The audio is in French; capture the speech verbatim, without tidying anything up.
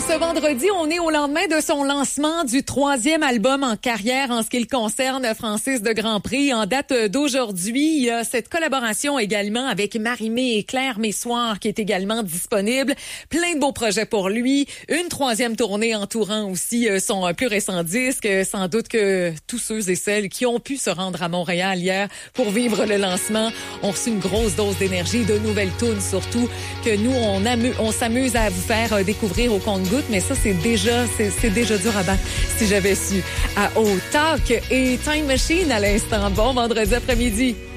ce vendredi, on est au lendemain de son lancement du troisième album en carrière en ce qui le concerne, Francis de Grandpré. En date d'aujourd'hui, il y a cette collaboration également avec Marie-Mé et Claire Messoir qui est également disponible. Plein de beaux projets pour lui. Une troisième tournée entourant aussi son plus récent disque. Sans doute que tous ceux et celles qui ont pu se rendre à Montréal hier pour vivre le lancement ont reçu une grosse dose d'énergie, de nouvelles tunes surtout, que nous, on, amu- on s'amuse à vous faire découvrir au compte-gouttes, mais ça, c'est déjà, c'est, c'est déjà dur à battre si j'avais su. À Haut Talk et Time Machine à l'instant. Bon vendredi après-midi.